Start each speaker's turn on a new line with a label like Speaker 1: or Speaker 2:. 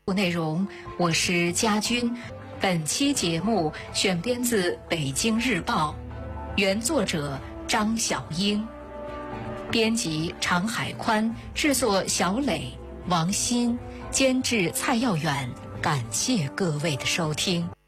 Speaker 1: 内容我是佳君，本期节目选编自《北京日报》，原作者张晓英，编辑常海宽，制作小磊、王鑫，监制蔡耀远。感谢各位的收听。